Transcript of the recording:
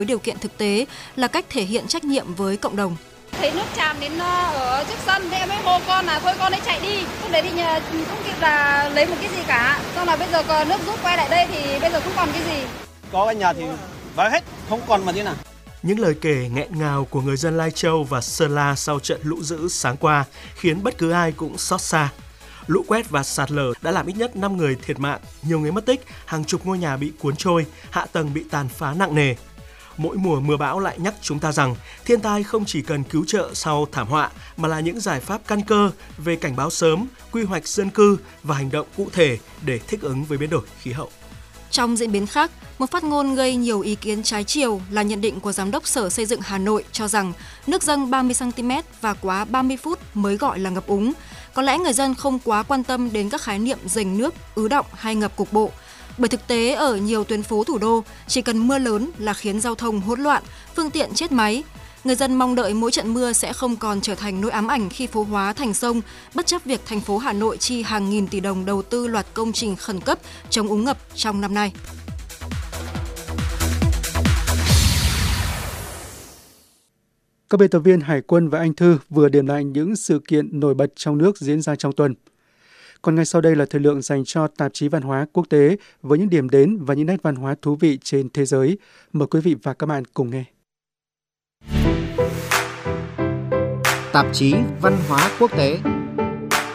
với điều kiện thực tế là cách thể hiện trách nhiệm với cộng đồng. Thấy nước tràn đến ở trước sân, thế em mới hô con là thôi con ấy chạy đi. Lúc đấy thì không kịp là lấy một cái gì cả. Xong là bây giờ còn nước rút quay lại đây thì bây giờ không còn cái gì. Có cái nhà thì vãi hết, không còn mà thế nào. Những lời kể nghẹn ngào của người dân Lai Châu và Sơn La sau trận lũ dữ sáng qua khiến bất cứ ai cũng xót xa. Lũ quét và sạt lở đã làm ít nhất 5 người thiệt mạng, nhiều người mất tích, hàng chục ngôi nhà bị cuốn trôi, hạ tầng bị tàn phá nặng nề. Mỗi mùa mưa bão lại nhắc chúng ta rằng thiên tai không chỉ cần cứu trợ sau thảm họa mà là những giải pháp căn cơ về cảnh báo sớm, quy hoạch dân cư và hành động cụ thể để thích ứng với biến đổi khí hậu. Trong diễn biến khác, một phát ngôn gây nhiều ý kiến trái chiều là nhận định của Giám đốc Sở Xây dựng Hà Nội cho rằng nước dâng 30cm và quá 30 phút mới gọi là ngập úng. Có lẽ người dân không quá quan tâm đến các khái niệm dềnh nước, ứ đọng hay ngập cục bộ. Bởi thực tế ở nhiều tuyến phố thủ đô, chỉ cần mưa lớn là khiến giao thông hỗn loạn, phương tiện chết máy. Người dân mong đợi mỗi trận mưa sẽ không còn trở thành nỗi ám ảnh khi phố hóa thành sông, bất chấp việc thành phố Hà Nội chi hàng nghìn tỷ đồng đầu tư loạt công trình khẩn cấp chống úng ngập trong năm nay. Các biên tập viên Hải Quân và Anh Thư vừa điểm lại những sự kiện nổi bật trong nước diễn ra trong tuần. Còn ngay sau đây là thời lượng dành cho tạp chí Văn hóa Quốc tế với những điểm đến và những nét văn hóa thú vị trên thế giới. Mời quý vị và các bạn cùng nghe. Tạp chí Văn hóa Quốc tế.